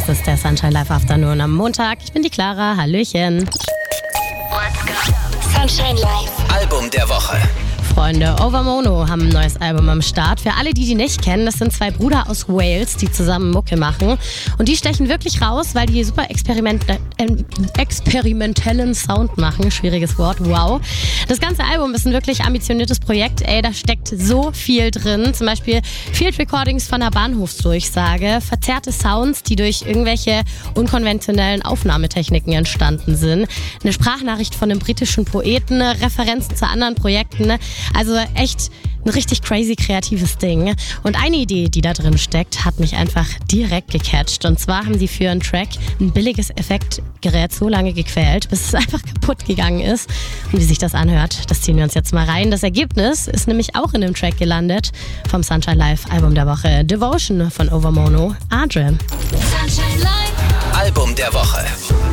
ist der Sunshine Live Afternoon am Montag. Ich bin die Clara, hallöchen. Let's go. Sunshine Live. Album der Woche. Freunde, Overmono haben ein neues Album am Start. Für alle, die nicht kennen, das sind zwei Brüder aus Wales, die zusammen Mucke machen. Und die stechen wirklich raus, weil die super experimentellen Sound machen. Schwieriges Wort, wow. Das ganze Album ist ein wirklich ambitioniertes Projekt. Da steckt so viel drin. Zum Beispiel Field Recordings von einer Bahnhofsdurchsage, verzerrte Sounds, die durch irgendwelche unkonventionellen Aufnahmetechniken entstanden sind. Eine Sprachnachricht von einem britischen Poeten, Referenzen zu anderen Projekten. Also echt ein richtig crazy kreatives Ding. Und eine Idee, die da drin steckt, hat mich einfach direkt gecatcht. Und zwar haben sie für einen Track ein billiges Effektgerät so lange gequält, bis es einfach kaputt gegangen ist. Und wie sich das anhört, das ziehen wir uns jetzt mal rein. Das Ergebnis ist nämlich auch in einem Track gelandet vom Sunshine Live Album der Woche. Devotion von Overmono, Adrian. Sunshine Live. Album der Woche.